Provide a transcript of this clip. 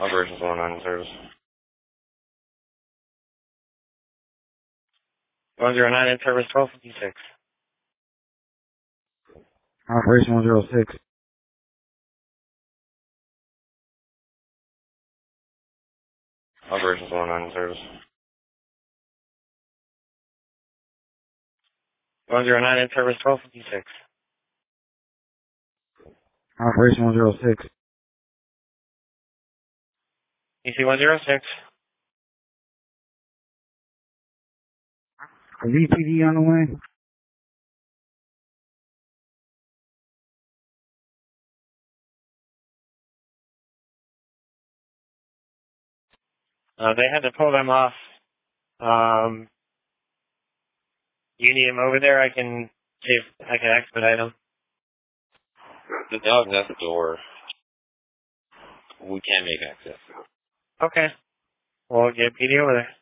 Operations 109 service. 109 in service 1256. Operation 106. Operations 109 in service. 109 in service 1256. Operation 106. EC 106. A VPD on the way? They had to pull them off. You need them over there? I can see if I can expedite them. The dog's at the door. We can't make access. Okay. We'll get PD over there.